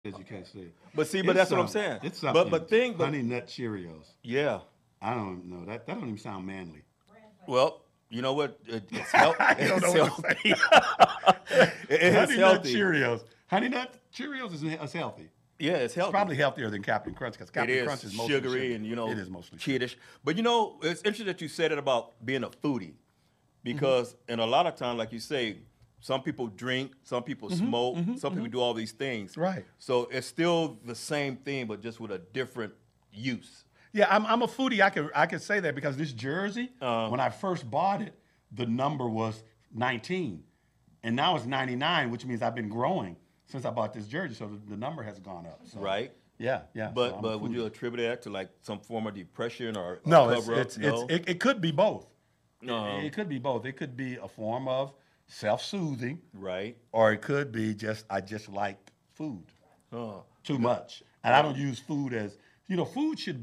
as you can't see. But see, but that's what I'm It's saying. it's But something. thing, but Honey Nut Cheerios. yeah. I don't know that. That don't even sound manly. Well, you know what? It's, health, You don't it's know what to healthy. It's Honey Nut healthy. Cheerios. Honey Nut Cheerios is healthy. Yeah, it's It's healthy. probably healthier than Captain Crunch because It Captain is Crunch is mostly sugary sugar. and, you know, It is mostly sugar. kiddish. But, you know, it's interesting that you said it about being a foodie because, in a lot of times, like you say, some people drink, some people smoke, some people do all these things. Right. So it's still the same thing, but just with a different use. Yeah, I'm a foodie. I can say that because this jersey, when I first bought it, the number was 19, and now it's 99, which means I've been growing since I bought this jersey. So the number has gone up. So, Right. Yeah, yeah. so But I'm a but would foodie. you attribute that to like some form of depression or No, cover up? No. it could be both. Uh-huh. It could be both. It could be a form of self-soothing, Right. or it could be I just like food Oh. too much, and I don't use food as food should